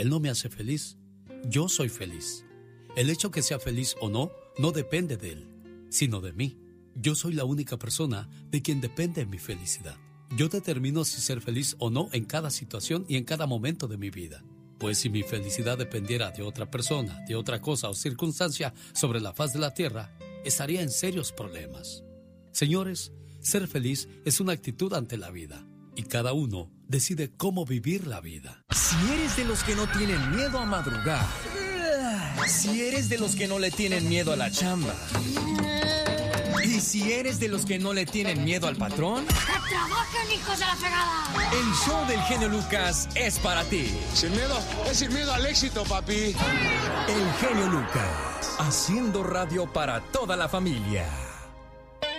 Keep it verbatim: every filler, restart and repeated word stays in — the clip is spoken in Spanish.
Él no me hace feliz. Yo soy feliz. El hecho que sea feliz o no, no depende de él, sino de mí. Yo soy la única persona de quien depende mi felicidad. Yo determino si ser feliz o no en cada situación y en cada momento de mi vida. Pues si mi felicidad dependiera de otra persona, de otra cosa o circunstancia sobre la faz de la tierra, estaría en serios problemas. Señores, ser feliz es una actitud ante la vida y cada uno decide cómo vivir la vida. Si eres de los que no tienen miedo a madrugar, si eres de los que no le tienen miedo a la chamba, y si eres de los que no le tienen miedo al patrón, ¡que trabajen, hijos de la fregada! El show del genio Lucas es para ti. Sin miedo, es sin miedo al éxito, papi. El genio Lucas, haciendo radio para toda la familia.